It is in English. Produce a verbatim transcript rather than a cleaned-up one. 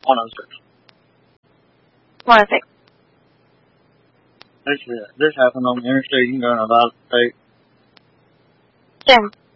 one oh six. one oh six. This, uh, this happened on the interstate. You can go in a lot of state. Jim.